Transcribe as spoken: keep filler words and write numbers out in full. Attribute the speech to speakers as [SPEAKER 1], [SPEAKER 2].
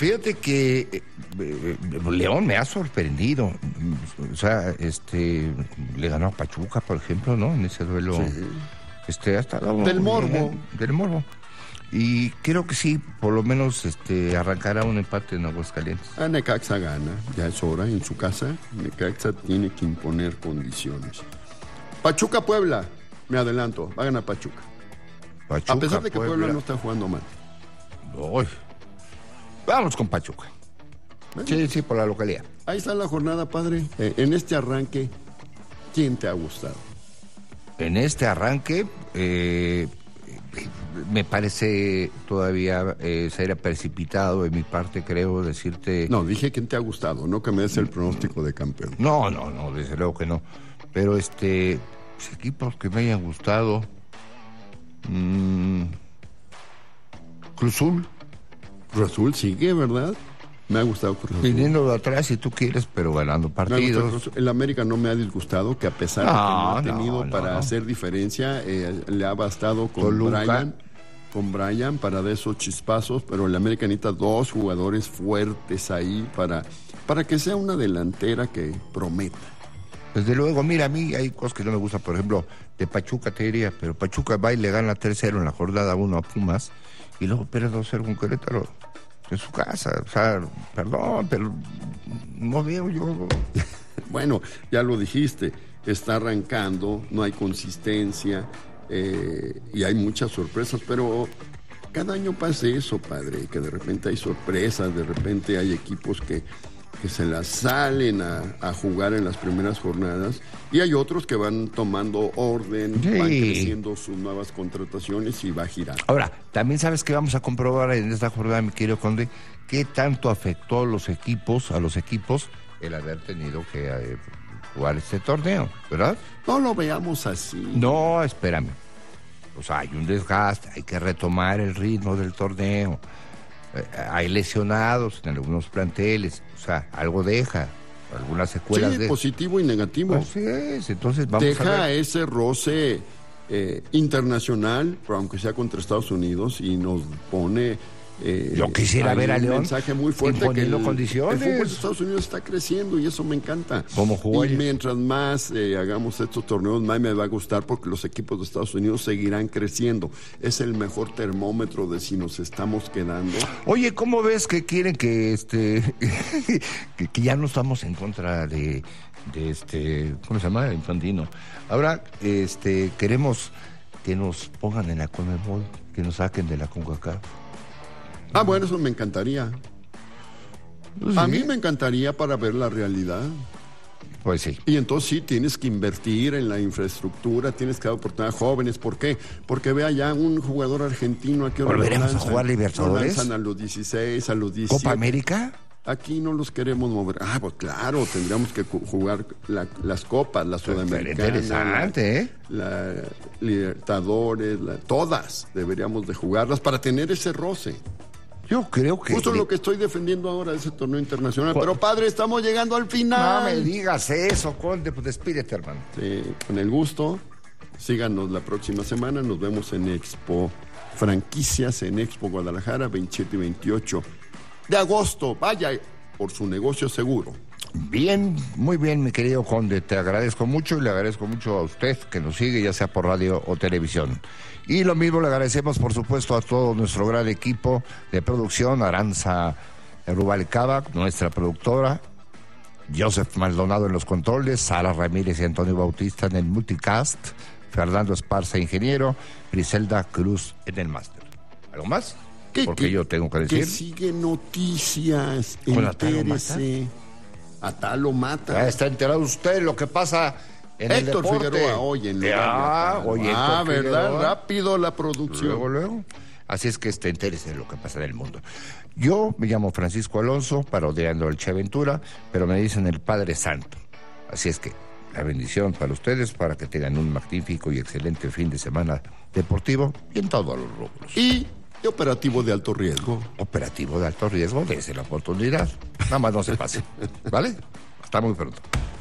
[SPEAKER 1] Fíjate que eh, eh, León me ha sorprendido. O sea, este le ganó a Pachuca, por ejemplo, ¿no? En ese duelo.
[SPEAKER 2] Sí.
[SPEAKER 1] Este, ha estado
[SPEAKER 2] Del Morbo.
[SPEAKER 1] Bien, del Morbo. Y creo que sí, por lo menos este arrancará un empate en Aguascalientes.
[SPEAKER 2] A Necaxa gana, ya es hora en su casa. Necaxa tiene que imponer condiciones. Pachuca Puebla, me adelanto, va a ganar Pachuca.
[SPEAKER 1] Pachuca,
[SPEAKER 2] a pesar de que Puebla,
[SPEAKER 1] Puebla
[SPEAKER 2] no está jugando mal.
[SPEAKER 1] Uy. Vamos con Pachuca.
[SPEAKER 2] ¿Ves?
[SPEAKER 1] Sí, sí, por la localidad.
[SPEAKER 2] Ahí está la jornada, padre. Eh, en este arranque, ¿quién te ha gustado?
[SPEAKER 1] En este arranque, eh, me parece todavía eh, ser precipitado de mi parte, creo, decirte...
[SPEAKER 2] No, dije quién te ha gustado, no que me des el pronóstico de campeón.
[SPEAKER 1] No, no, no, desde luego que no. Pero este, pues, equipos que me hayan gustado... Mmm, Cruz Azul.
[SPEAKER 2] Cruz Azul sigue, ¿verdad? Me ha gustado Cruz Azul.
[SPEAKER 1] Viniendo de atrás si tú quieres, pero ganando partidos.
[SPEAKER 2] El América no me ha disgustado, que a pesar
[SPEAKER 1] no,
[SPEAKER 2] de que no ha tenido
[SPEAKER 1] no, no,
[SPEAKER 2] para
[SPEAKER 1] no.
[SPEAKER 2] hacer diferencia, eh, le ha bastado con
[SPEAKER 1] Toluca.
[SPEAKER 2] Brian, con Brian para dar esos chispazos, pero el América necesita dos jugadores fuertes ahí para, para que sea una delantera que prometa.
[SPEAKER 1] Desde luego, mira, a mí hay cosas que no me gustan, por ejemplo, de Pachuca te diría, pero Pachuca va y le gana tres cero en la jornada uno a Pumas y luego pierde dos cero con Querétaro en su casa. O sea, perdón, pero no veo yo.
[SPEAKER 2] Bueno, ya lo dijiste, está arrancando, no hay consistencia eh, y hay muchas sorpresas, pero cada año pasa eso, padre, que de repente hay sorpresas, de repente hay equipos que, que se las salen a, a jugar en las primeras jornadas y hay otros que van tomando orden,
[SPEAKER 1] Sí.
[SPEAKER 2] van creciendo sus nuevas contrataciones y va a girar.
[SPEAKER 1] Ahora, también sabes que vamos a comprobar en esta jornada, mi querido Conde, qué tanto afectó a los equipos, a los equipos, el haber tenido que eh, jugar este torneo, ¿verdad?
[SPEAKER 2] No lo veamos así.
[SPEAKER 1] No, espérame. O sea, hay un desgaste, hay que retomar el ritmo del torneo. Eh, hay lesionados en algunos planteles, o sea, algo deja, algunas secuelas
[SPEAKER 2] Sí,
[SPEAKER 1] de...
[SPEAKER 2] positivo y negativo.
[SPEAKER 1] Así es, entonces vamos
[SPEAKER 2] Deja
[SPEAKER 1] a ver.
[SPEAKER 2] ese roce eh, internacional, pero aunque sea contra Estados Unidos, y nos pone... Eh,
[SPEAKER 1] Yo quisiera
[SPEAKER 2] ahí
[SPEAKER 1] ver a
[SPEAKER 2] un
[SPEAKER 1] León
[SPEAKER 2] mensaje muy fuerte que
[SPEAKER 1] imponiendo
[SPEAKER 2] el,
[SPEAKER 1] condiciones.
[SPEAKER 2] el fútbol de Estados Unidos está creciendo y eso me encanta.
[SPEAKER 1] ¿Cómo jugó
[SPEAKER 2] Y
[SPEAKER 1] ayer?
[SPEAKER 2] mientras más eh, hagamos estos torneos, más me va a gustar porque los equipos de Estados Unidos seguirán creciendo. Es el mejor termómetro de si nos estamos quedando.
[SPEAKER 1] Oye, ¿cómo ves que quieren que este que, que ya no estamos en contra de, de este, ¿cómo se llama? Infantino. Ahora, este, queremos que nos pongan en la Conmebol, que nos saquen de la CONCACAF.
[SPEAKER 2] Ah, bueno, eso me encantaría.
[SPEAKER 1] Pues
[SPEAKER 2] A
[SPEAKER 1] sí.
[SPEAKER 2] mí me encantaría para ver la realidad.
[SPEAKER 1] Pues sí.
[SPEAKER 2] Y entonces sí, tienes que invertir en la infraestructura, tienes que dar oportunidad a jóvenes. ¿Por qué? Porque vea ya un jugador argentino aquí.
[SPEAKER 1] ¿Volveremos a jugar Libertadores?
[SPEAKER 2] Lanzan a los dieciséis, a los diecisiete.
[SPEAKER 1] ¿Copa América?
[SPEAKER 2] Aquí no los queremos mover. Ah, pues claro, tendríamos que cu- jugar la- las copas, la sudamericana.
[SPEAKER 1] Interesante, ¿eh?
[SPEAKER 2] La, la Libertadores, la- todas deberíamos de jugarlas para tener ese roce.
[SPEAKER 1] Yo creo que...
[SPEAKER 2] Justo lo que estoy defendiendo ahora, ese torneo internacional. Pero padre, estamos llegando al final.
[SPEAKER 1] No me digas eso, Conde, pues despídete, hermano.
[SPEAKER 2] Sí, con el gusto. Síganos la próxima semana. Nos vemos en Expo Franquicias, en Expo Guadalajara, veintisiete y veintiocho de agosto. Vaya por su negocio seguro.
[SPEAKER 1] Bien, muy bien, mi querido Conde. Te agradezco mucho y le agradezco mucho a usted que nos sigue, ya sea por radio o televisión. Y lo mismo le agradecemos, por supuesto, a todo nuestro gran equipo de producción, Aranza Rubalcaba, nuestra productora, Joseph Maldonado en los controles, Sara Ramírez y Antonio Bautista en el multicast, Fernando Esparza, ingeniero, Griselda Cruz en el máster. ¿Algo más?
[SPEAKER 2] ¿Qué,
[SPEAKER 1] Porque
[SPEAKER 2] qué,
[SPEAKER 1] yo tengo que decir.
[SPEAKER 2] Que sigue noticias.
[SPEAKER 1] ¿Con Atalo Mata?
[SPEAKER 2] Entérese. Atalo Mata.
[SPEAKER 1] Ya está enterado usted de lo que pasa en
[SPEAKER 2] Héctor
[SPEAKER 1] el deporte.
[SPEAKER 2] Figueroa, hoy en lugar de
[SPEAKER 1] Ah,
[SPEAKER 2] Atalo.
[SPEAKER 1] oye,
[SPEAKER 2] Ah,
[SPEAKER 1] Héctor
[SPEAKER 2] ¿verdad?
[SPEAKER 1] Figueroa.
[SPEAKER 2] Rápido la producción.
[SPEAKER 1] Luego, luego. Así es que este, entérese de lo que pasa en el mundo. Yo me llamo Francisco Alonso, parodiando el Che Ventura, pero me dicen el Padre Santo. Así es que la bendición para ustedes, para que tengan un magnífico y excelente fin de semana deportivo y en todos los rubros.
[SPEAKER 2] Y de operativo de alto riesgo.
[SPEAKER 1] Operativo de alto riesgo, desde la oportunidad. Nada más no se pase. ¿Vale? Hasta muy pronto.